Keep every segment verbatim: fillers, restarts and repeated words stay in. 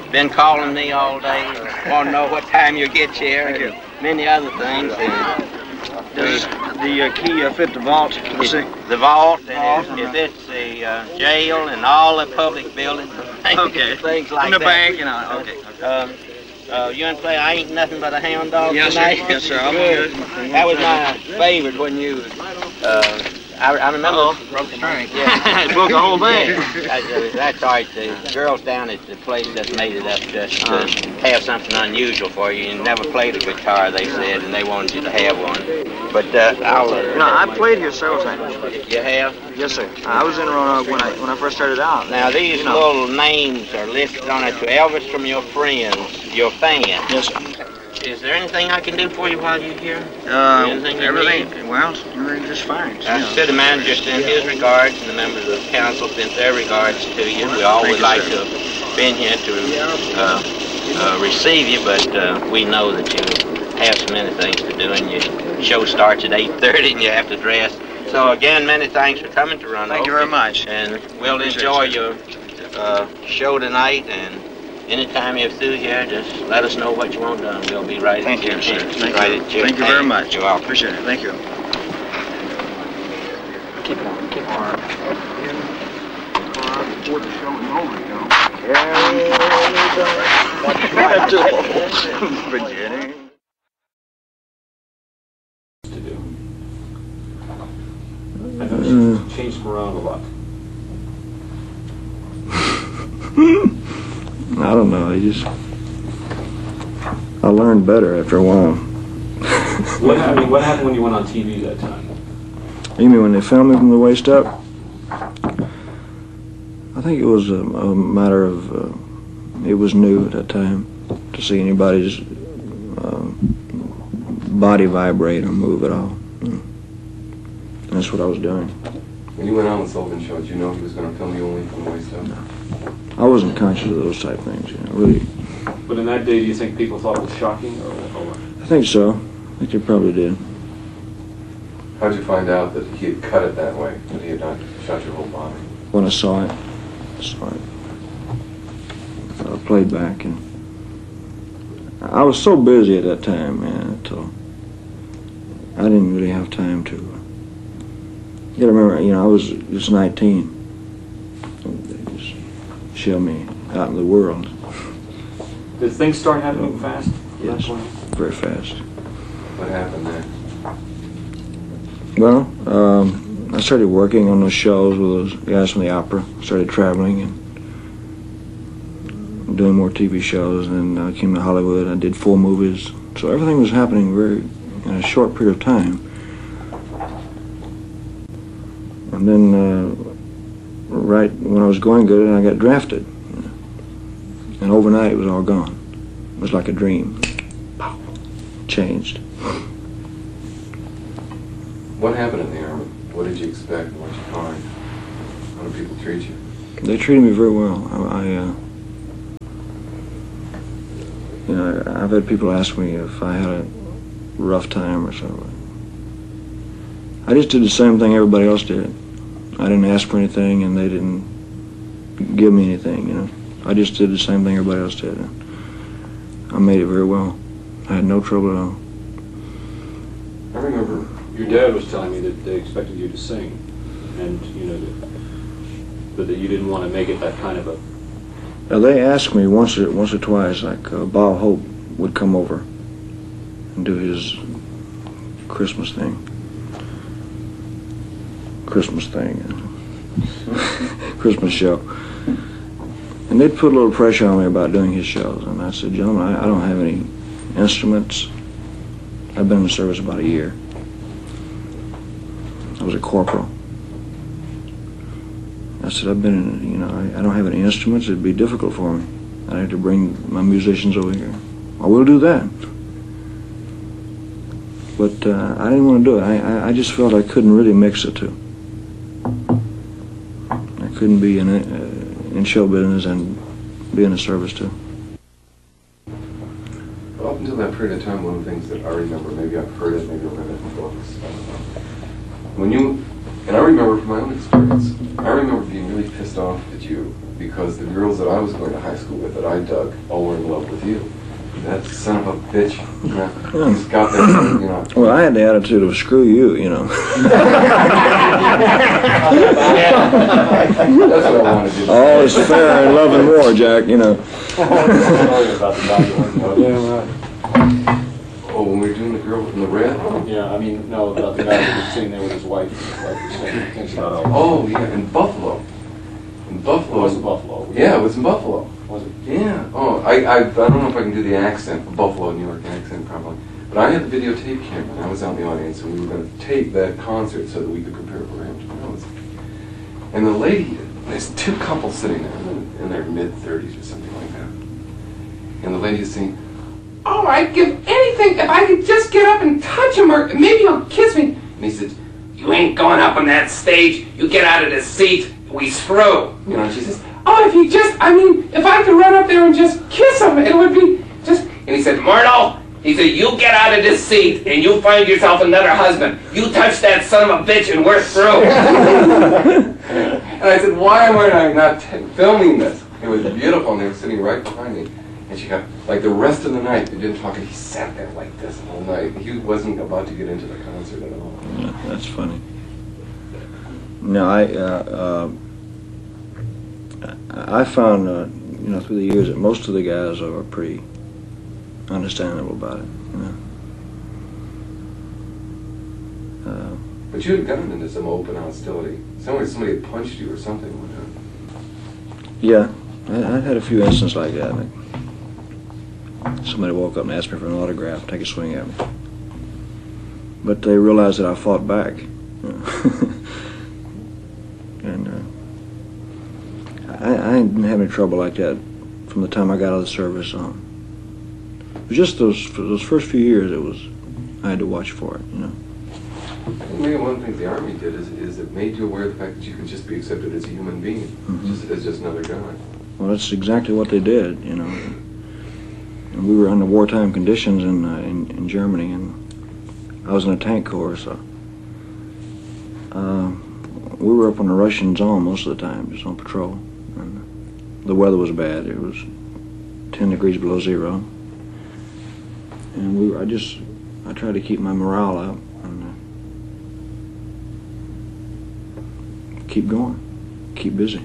been calling me all day. Want to know what time you get here and many other things. And Does the uh, key uh, fit the vault? Let's see. the vault, and if it's the uh, jail and all the public buildings, Okay. things like In the that. bank, you know. Okay. okay. Um, uh, you and play I Ain't Nothing But a Hound Dog Yes, sir. tonight? Yes, sir. I'll be Good. good. That was my favorite when you, uh, I, I remember. Uh-oh, broke the string. Yeah. It broke the whole thing. That's, uh, that's all right. The girls down at the place just made it up just to have something unusual for you. You never played a guitar, they said, and they wanted you to have one. But uh, I'll. Uh, No, I played here several times. You have? Yes, sir. I was in Roanoke when I when I first started out. Now these You know. little names are listed on it to Elvis from your friends, your fans. Yes, sir. Is there anything I can do for you while you're here? Uh, Anything you everything. need? Well, everything's just fine. Uh, you know. City manager sent his regards, and the members of the council sent their regards to you. We all Thank would you, like sir. to have been here to uh, uh, receive you, but uh, we know that you have so many things to do, and your show starts at eight thirty, and you have to dress. So again, many thanks for coming to Roanoke. Thank you very much. And we'll Appreciate enjoy it, your uh, show tonight, and anytime you're through here, just let us know what you want done. We'll be right Thank at you, your sir. hand. Thank right you. at your Thank you very hand. much. You're welcome. Appreciate it. Thank you. Keep on. Keep on. Before the show is over, you know. Virginia. To do. I noticed you've changed them around a lot. I don't know. I just I learned better after a while. What happened? What happened when you went on T V that time? You mean when they filmed me from the waist up? I think it was a, a matter of uh, it was new at that time to see anybody's uh, body vibrate or move at all. Mm. That's what I was doing. When you went on with Sullivan Show, did you know he was going to film you only from the waist up? No. I wasn't conscious of those type things, you know, really. But in that day, do you think people thought it was shocking, or, or I think so. I think they probably did. How'd you find out that he had cut it that way, that he had not shot your whole body? When I saw it, I saw it. I played back, and I was so busy at that time, man, until I didn't really have time to. You gotta remember, you know, I was just nineteen. They just shoved me out in the world. did things start happening fast? Yes, very fast. What happened there? Well, um, I started working on those shows with those guys from the opera. Started traveling and doing more T V shows, and then I came to Hollywood. I did full movies, so everything was happening very in a short period of time. And then, uh, right when I was going good, I got drafted, and overnight it was all gone. It was like a dream. Pow. Changed. What happened in the Army? What did you expect? What did you find? How do people treat you? They treated me very well. I, I uh, you know, I've had people ask me if I had a rough time or something. I just did the same thing everybody else did. I didn't ask for anything, and they didn't give me anything, you know. I just did the same thing everybody else did. And I made it very well. I had no trouble at all. I remember Your dad was telling me that they expected you to sing, and you know, that, but that you didn't want to make it that kind of a. Now, they asked me once or once or twice, like uh, Bob Hope would come over and do his Christmas thing. Christmas thing, Christmas show. And they'd put a little pressure on me about doing his shows. And I said, gentlemen, I, I don't have any instruments. I've been in the service about a year. I was a corporal. I said, I've been in, you know, I, I don't have any instruments. It'd be difficult for me. I'd have to bring my musicians over here. I will do that. But uh, I didn't want to do it. I, I, I just felt I couldn't really mix the two. I couldn't be in, uh, in show business and be in the service too. Up until that period of time, one of the things that I remember, maybe I've heard it, maybe I've read it in books, when you And I remember from my own experience, I remember being really pissed off at you because the girls that I was going to high school with that I dug all were in love with you. That son of a bitch, you know, he's got that, you know. Well, I had the attitude of screw you, you know. That's what I wanted to do. All is fair in love and war, Jack, you know. Oh, when we were doing the girl in the red? Yeah, I mean, no, about the guy who was sitting there with his wife. Like you said, Oh, yeah, in Buffalo. In Buffalo. It was in Buffalo. Yeah, it was in Buffalo. Was it? Yeah. Oh, I, I, I don't know if I can do the accent, the Buffalo, New York accent, probably. But I had the videotape camera, and I was out in the audience, and we were going to tape that concert so that we could prepare for Hampton Roads. And the lady, there's two couples sitting there in their mid-thirties or something like that. And the lady is saying, "Oh, I'd give anything if I could just get up and touch him, or maybe he'll kiss me." And he said, "You ain't going up on that stage. You get out of the seat. We screw." You know, and she says, "Oh, if he just, I mean, if I could run up there and just kiss him, it would be just..." And he said, "Myrtle," he said, "you get out of this seat and you find yourself another husband. You touch that son of a bitch and we're through." And I said, "Why am I not t filming this?" It was beautiful, and they were sitting right behind me. And she got, like the rest of the night, they didn't talk, and he sat there like this all night. He wasn't about to get into the concert at all. Yeah, that's funny. No, I, uh, uh, I found, uh, you know, through the years that most of the guys are pretty understandable about it, you know. Uh, But you had gotten into some open hostility. Somewhere somebody had punched you or something. yeah, I, I had a few instances like that. Like somebody woke up and asked me for an autograph, take a swing at me. But they realized that I fought back. You know. And uh, I, I didn't have any trouble like that from the time I got out of the service on. It was just those for those first few years. It was I had to watch for it, you know. I think maybe one of the things the Army did is, is it made you aware of the fact that you could just be accepted as a human being, Mm-hmm. just as just another guy. Well, that's exactly what they did, you know. And we were under wartime conditions in uh, in, in Germany, and I was in a tank corps, so uh, we were up on the Russian zone most of the time, just on patrol. And the weather was bad; it was ten degrees below zero, and we were, I just I tried to keep my morale up and uh, keep going, keep busy.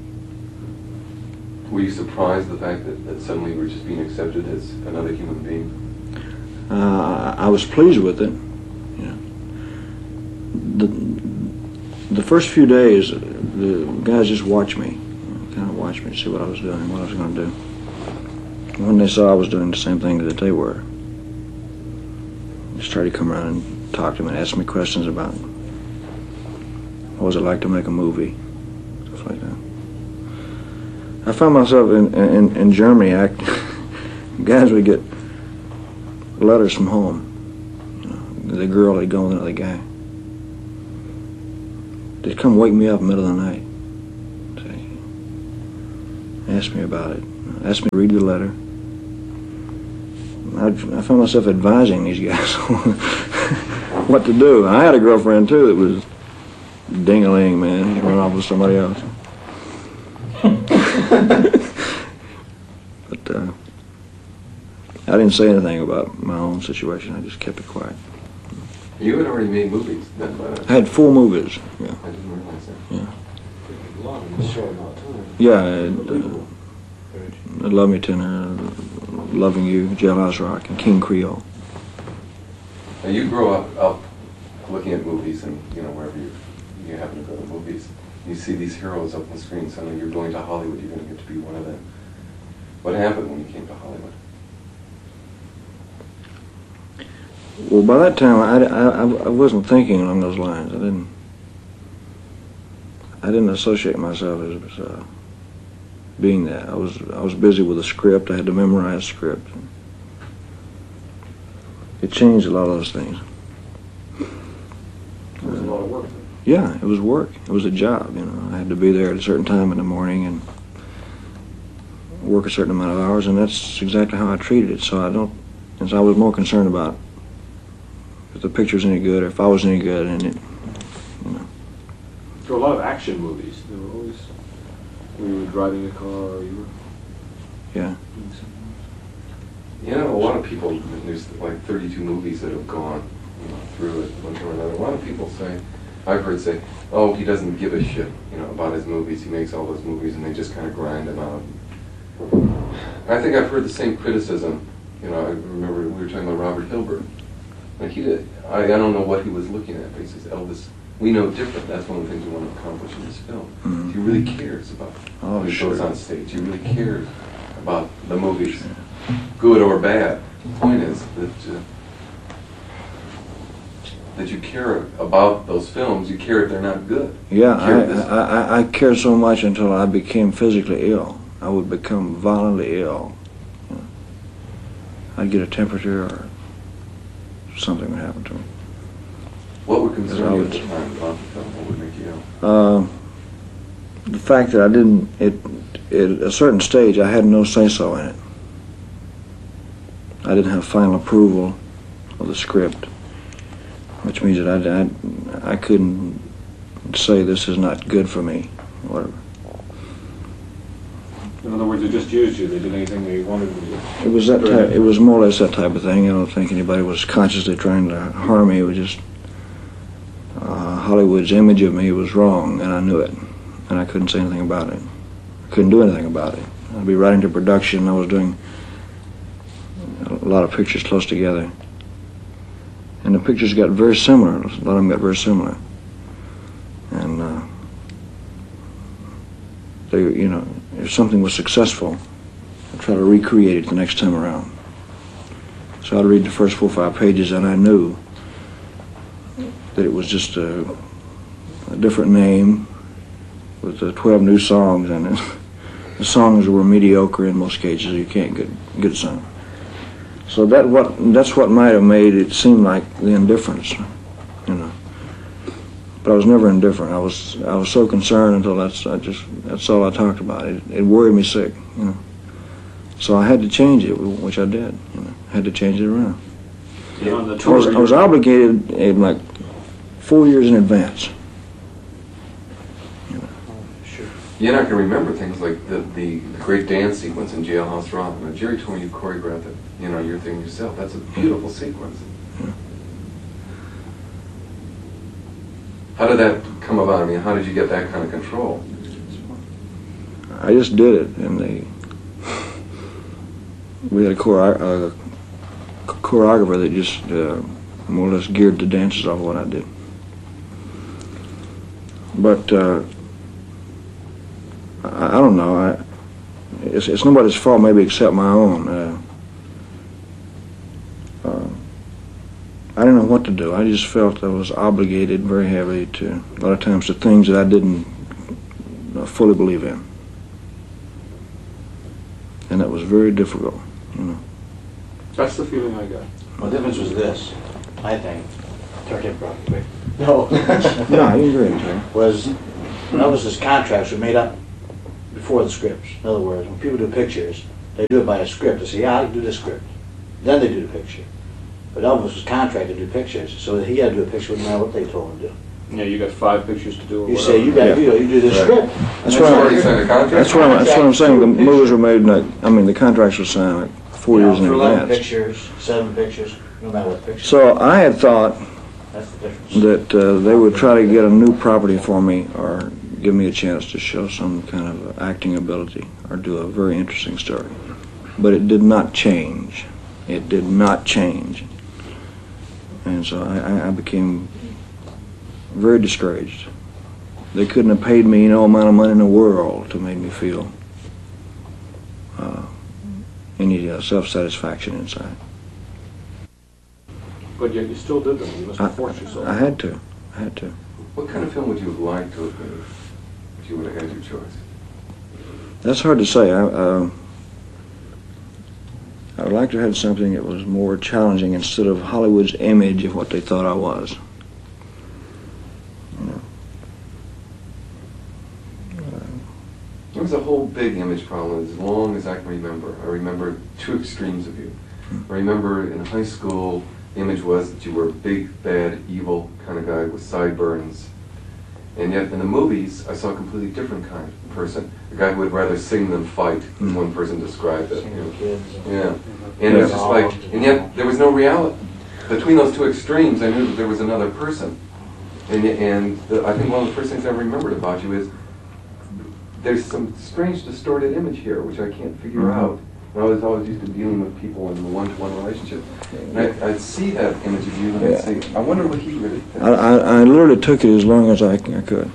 Were you surprised the fact that, that suddenly you were just being accepted as another human being? Uh, I was pleased with it. You know. The the first few days, the guys just watched me, you know, kind of watched me to see what I was doing, what I was going to do. And when they saw I was doing the same thing that they were, just tried to come around and talk to them and ask me questions about what was it like to make a movie, stuff like that. I found myself in in, in Germany. I, guys would get letters from home. You know, the girl had gone with another guy. They'd come wake me up in the middle of the night. Say, ask me about it. Ask me to read the letter. I, I found myself advising these guys what to do. I had a girlfriend too that was ding-a-ling, man. She'd run off with somebody else. But uh, I didn't say anything about my own situation. I just kept it quiet. You had already made movies then by that. I had four movies. Yeah. I didn't realize that. Yeah. A lot in a short amount of time. Yeah. I had, uh, Love Me Tender, Loving You, Jailhouse Rock, and King Creole. Now you grow up, up looking at movies, and you know wherever you you happen to go to movies, you see these heroes up on the screen. Suddenly you're going to Hollywood. You're going to get to be one of them. What happened when you came to Hollywood? Well, by that time, I, I, I wasn't thinking along those lines. I didn't. I didn't associate myself as uh, being that. I was I was busy with a script. I had to memorize a script. It changed a lot of those things. It was a lot of work. Yeah, it was work. It was a job. You know, I had to be there at a certain time in the morning and work a certain amount of hours, and that's exactly how I treated it. So I don't. And so I was more concerned about if the picture's any good or if I was any good, and it, you know. There were a lot of action movies. There were always, when you were driving a car or you were Yeah. doing something. You know, a lot of people, there's like thirty-two movies that have gone, you know, through it one time or another. A lot of people say, I've heard say, oh, he doesn't give a shit, you know, about his movies. He makes all those movies and they just kind of grind them out. I think I've heard the same criticism. You know, I remember we were talking about Robert Hilbert. Like he did, I, I don't know what he was looking at, but he says, Elvis, we know different. That's one of the things we want to accomplish in this film. Mhm. He really cares about Oh, when he sure. goes on stage. He really cares about the movies, good or bad. The point is that uh, that you care about those films. You care if they're not good. Yeah, Care I, if this- I, I, I cared so much until I became physically ill. I would become violently ill. You know. I'd get a temperature or something would happen to me. What would concern you at Because the I time about the film? What would make you ill? Uh, the fact that I didn't, it, at a certain stage, I had no say-so in it. I didn't have final approval of the script, which means that I, I, I couldn't say this is not good for me, or whatever. In other words, they just used you. They did anything they wanted to do. It was that type, it was more or less that type of thing. I don't think anybody was consciously trying to harm me. It was just uh, Hollywood's image of me was wrong, and I knew it, and I couldn't say anything about it. I couldn't do anything about it. I'd be writing to production. I was doing a lot of pictures close together, and the pictures got very similar. A lot of them got very similar, and uh, they, you know, if something was successful, I'd try to recreate it the next time around. So I'd read the first four or five pages, and I knew that it was just a, a different name with uh, twelve new songs in it. The songs were mediocre in most cases. You can't get get a song. So that what that's what might have made it seem like the indifference, you know. But I was never indifferent. I was I was so concerned until that's I just that's all I talked about. It, it worried me sick, you know. So I had to change it, which I did. You know, I had to change it around. And on the I tour, was, I was you- obligated in like four years in advance. You're not going to remember things like the, the, the great dance sequence in Jailhouse Rock. Now, Jerry told me you choreographed it, you know, your thing yourself. That's a beautiful sequence. Yeah. How did that come about? I mean, how did you get that kind of control? I just did it, and they we had a, chore, a choreographer that just uh, more or less geared the dances off what I did. But uh, I, I don't know. I, it's, it's nobody's fault, maybe except my own. Uh, uh, I didn't know what to do. I just felt I was obligated very heavily to a lot of times to things that I didn't uh, fully believe in. And that was very difficult, you know. That's the feeling I got. Well, the difference was this, I think. Turn it probably quick. No. No, you agree, Terry. Was Elvis's contracts were made up before the scripts. In other words, when people do pictures, they do it by a script. They say, yeah, I can do this script. Then they do the picture. But Elvis was contracted to do pictures, so he had to do a picture no matter what they told him to do. Yeah, you got five pictures to do. Or You whatever. say, you got Yeah. you know, you do this Right. script. That's And why already signed a contract. That's what I'm, that's what I'm saying. The movies were made, like, I mean, the contracts were signed like four you know, years in for eleven advance. pictures, seven pictures, no matter what picture. So I had thought That's the difference. that uh, they would try to get a new property for me or give me a chance to show some kind of acting ability or do a very interesting story. But it did not change. It did not change. And so I, I- I became very discouraged. They couldn't have paid me no amount of money in the world to make me feel uh, any uh, self-satisfaction inside. But yet you still did them. You must I, have forced yourself. I had to. I had to. What kind of film would you have liked to have made if you would have had your choice? That's hard to say. I, uh, I would like to have had something that was more challenging instead of Hollywood's image of what they thought I was. You know. There was a whole big image problem as long as I can remember. I remember two extremes of you. I remember in high school, the image was that you were a big, bad, evil kind of guy with sideburns And yet in the movies, I saw a completely different kind of person. A guy who would rather sing than fight, as one person described it. You know. Kids. Yeah. And it was just like, and yet there was no reality. Between those two extremes, I knew that there was another person. And, and the, I think one of the first things I remembered about you is there's some strange distorted image here, which I can't figure Mm-hmm. out. And I was always used to dealing with people in a one-to-one relationship. And I, I'd see that image of you and I'd say, I wonder what he really thinks. I, I, I literally took it as long as I, I could.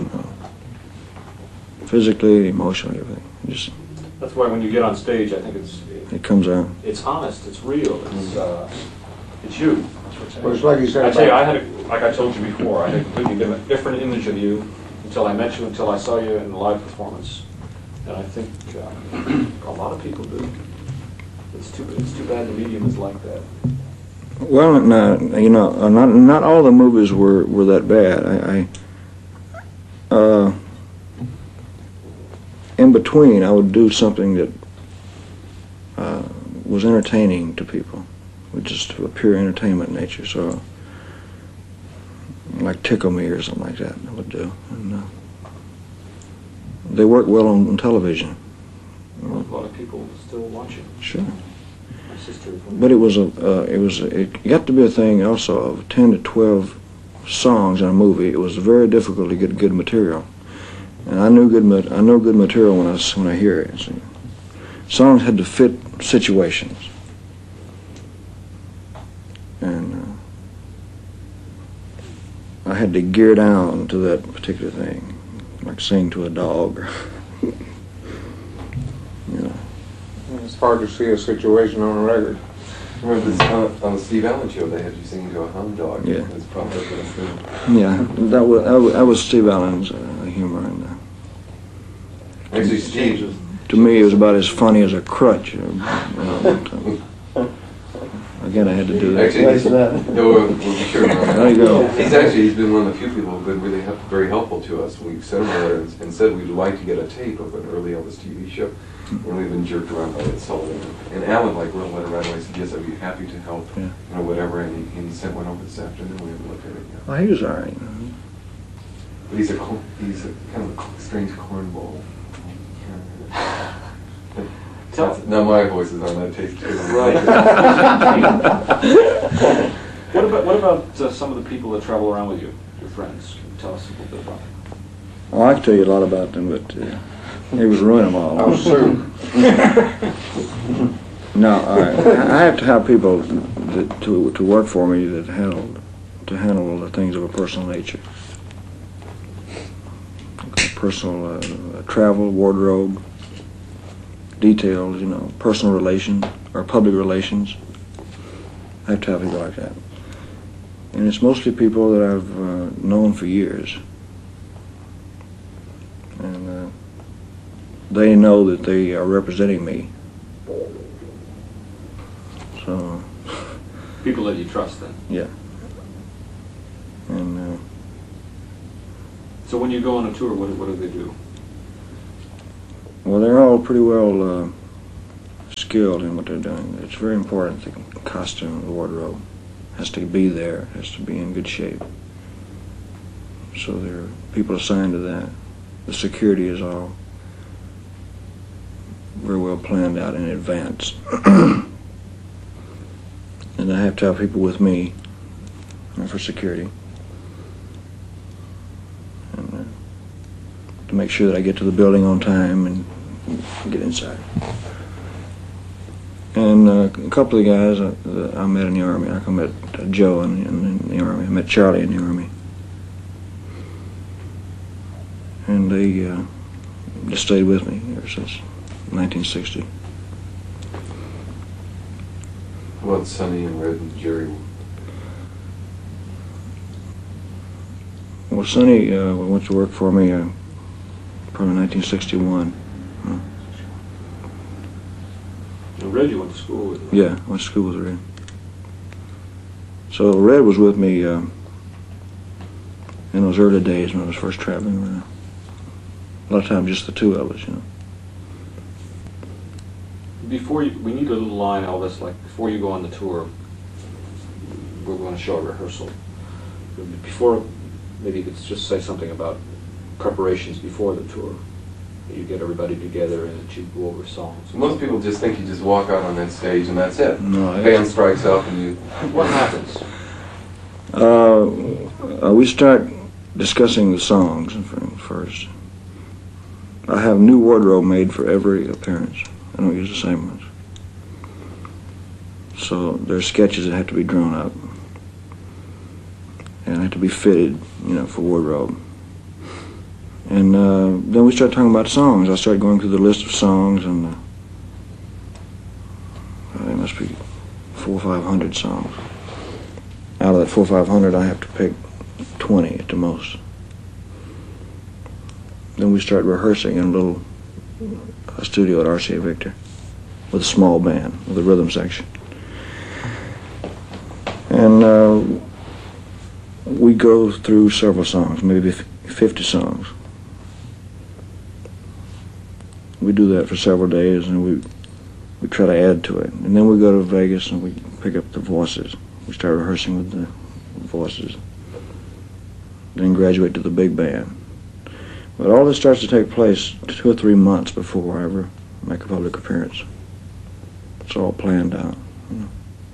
Physically, emotionally, everything. It just, That's why when you get on stage, I think it's it comes out. it's honest, it's real, it's uh, it's you. Well, it's like you said I tell you, I about- had, a, like I told you before, I had a completely different, different image of you until I met you, until I saw you in a live performance, and I think uh, a lot of people do. It's too it's too bad the medium is like that. Well, no, you know, uh, not not all the movies were, were that bad. I, I uh, in between, I would do something that uh, was entertaining to people, with just a pure entertainment nature. So, like Tickle Me or something like that, I would do. And uh, they work well on, on television. A lot of people still watch it. Sure. My sister. But it was a, uh, it was, a, it got to be a thing also of ten to twelve songs in a movie. It was very difficult to get good material, and I knew good, ma- I know good material when I s- when I hear it. See. Songs had to fit situations, and uh, I had to gear down to that particular thing, like sing to a dog, or you know. It's hard to see a situation on a record. Remember this, on, on the Steve Allen show, they had you singing to a hound dog. Yeah. That's probably what it's doing. Yeah, that was that was, that was Steve Allen's uh, humor, and uh, Actually, Steve, to me it was about as funny as a crutch. You know, so, again, I had to do that. actually, Place that. no, we'll, we'll be sure. There you go. He's actually, he's been one of the few people who've been really help, very helpful to us. We sent him a letter and, and said we'd like to get a tape of an early Elvis T V show. And we've been jerked around by Ed Sullivan. And Alan, like, wrote a letter right away, said, yes, I'd be happy to help, Yeah. you know, whatever. And he, and he sent one over this afternoon. We haven't looked at it yet. Well, he was all right. But he's a, cor- he's a kind of a co- strange cornball. Tell- Now my voice is on that tape too. Right. What about what about uh, some of the people that travel around with you, your friends? Can you tell us a little bit about them? Oh, I can tell you a lot about them, but uh, he was ruining them all. How soon? No, all right. I have to have people that, to to work for me that handle to handle the things of a personal nature. Okay, personal uh, travel, wardrobe, details, you know, personal relations or public relations. I have to have people like that. And it's mostly people that I've uh, known for years. And uh, they know that they are representing me. So, People that you trust, then. yeah. And uh, So when you go on a tour, what what do they do? well, they're all pretty well uh, skilled in what they're doing. It's very important. The costume, the wardrobe has to be there. Has to be in good shape. So there are people assigned to that. The security is all very well planned out in advance. And I have to have people with me uh, for security. And uh, to make sure that I get to the building on time and get inside. And uh, a couple of the guys uh, that I met in the Army, like I met uh, Joe in, in, in the Army, I met Charlie in the Army. And they uh, just stayed with me ever since nineteen sixty. What about Sonny and Red and Jerry? Well, Sonny uh, went to work for me uh, probably nineteen sixty-one. Uh, And Red, you went to school with. yeah, I went to school with Red. So Red was with me uh, in those early days when I was first traveling around. A lot of times just the two of us, you know. Before you, we need a little line, Elvis, like before you go on the tour, we're going to show a rehearsal. Before maybe you could just say something about preparations before the tour. That you get everybody together and that you go over songs. Most people just think you just walk out on that stage and that's it. No, I- Band strikes up and you... What happens? Uh, uh, we start discussing the songs first. I have new wardrobe made for every appearance. I don't use the same ones. So there's sketches that have to be drawn up and have to be fitted, you know, for wardrobe. And uh, then we start talking about songs. I start going through the list of songs, and uh, there must be four or five hundred songs. Out of that four or five hundred, I have to pick twenty at the most. Then we start rehearsing in a little uh, studio at R C A Victor with a small band, with a rhythm section. And uh, we go through several songs, maybe fifty songs. We do that for several days, and we we try to add to it. And then we go to Vegas and we pick up the voices. We start rehearsing with the voices. Then graduate to the big band. But all this starts to take place two or three months before I ever make a public appearance. It's all planned out. You know.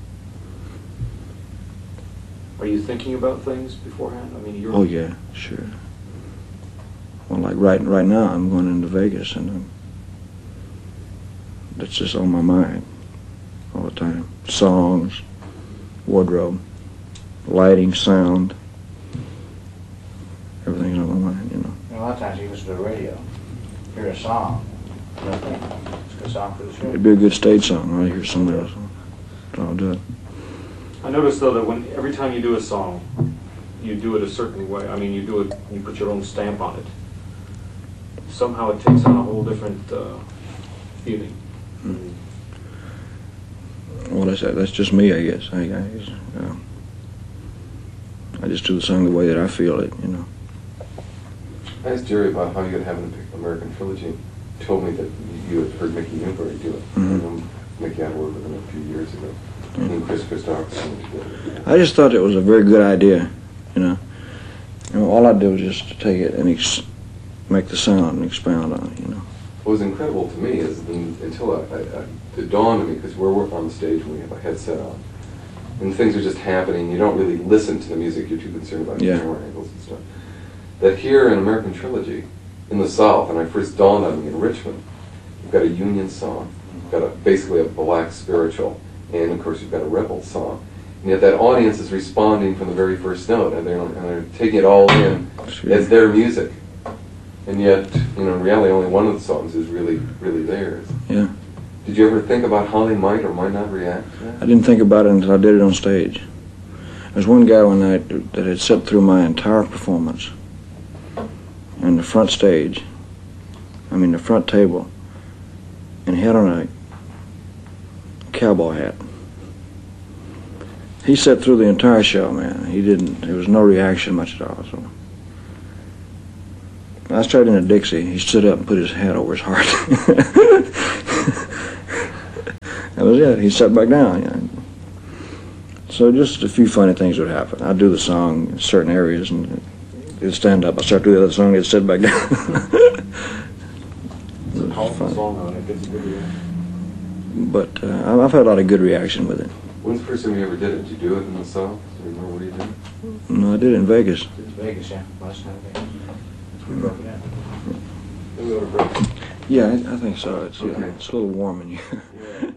Are you thinking about things beforehand? I mean, you're... Oh yeah, sure. Well, like right right now, I'm going into Vegas, and um, that's just on my mind all the time. Songs, wardrobe, lighting, sound, everything's on my mind, you know. A lot of times you listen to the radio, hear a song, you know, think, it's a good song for the show. It'd be a good stage song, right? Hear somebody else. I'll do it. I noticed though that when every time you do a song, you do it a certain way. I mean, you do it, you put your own stamp on it. Somehow it takes on a whole different uh, feeling. Hmm. Well, that's that's just me, I guess. I, I, uh, I just do the song the way that I feel it, you know. I asked Jerry about how you could have an American Trilogy. He told me that you had heard Mickey Newbury do it. Mhm. Um, Mickey had worked with him a few years ago. He and Chris Christopherson together. I just thought it was a very good idea, you know. You know, all I did was just to take it and ex- make the sound and expound on it, you know. What was incredible to me is then, until I, I, I, it dawned on me, because we're working on the stage when we have a headset on, and things are just happening, you don't really listen to the music, you're too concerned about Yeah. camera angles and stuff. That here in American Trilogy, in the South, and I first dawned on me in Richmond, you've got a Union song, you've got a, basically a black spiritual, and of course you've got a rebel song. And yet that audience is responding from the very first note, and they're, and they're taking it all in Sure. as their music. And yet, you know, in reality, only one of the songs is really, really theirs. Yeah. Did you ever think about how they might or might not react to that? I didn't think about it until I did it on stage. There's one guy one night that had sat through my entire performance on the front stage, I mean the front table, and he had on a cowboy hat. He sat through the entire show, man. He didn't, there was no reaction much at all. So I started in a Dixie. He stood up and put his hat over his heart. That was it. He sat back down. You know. So just a few funny things would happen. I'd do the song in certain areas and it'd stand up. I'd start doing the other song, it'd sit back down. It's a powerful song, though, and it gets a good reaction. But uh, I've had a lot of good reaction with it. When's the first time you ever did it? Did you do it in the South? Do you remember where you did it? No, I did it in Vegas. It's Vegas, yeah, last time Vegas. We broke it out. Then we go to break. Yeah, I, I think so. It's, Okay. uh, it's a little warm in here. Yeah.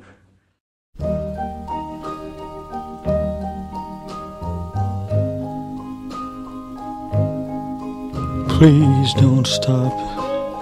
Please don't stop